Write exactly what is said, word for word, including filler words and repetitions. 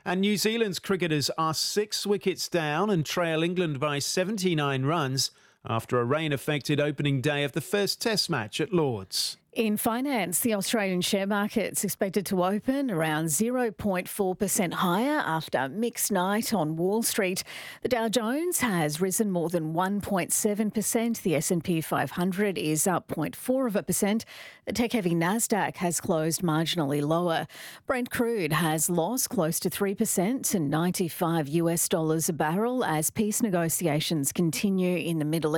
And New Zealand's cricketers are six wickets down and trail England by seventy-nine runs after a rain-affected opening day of the first Test match at Lord's. In finance, the Australian share market's expected to open around zero point four percent higher after a mixed night on Wall Street. The Dow Jones has risen more than one point seven percent. The S and P five hundred is up zero point four of a percent. The tech-heavy Nasdaq has closed marginally lower. Brent crude has lost close to three percent to ninety-five US dollars a barrel as peace negotiations continue in the Middle East.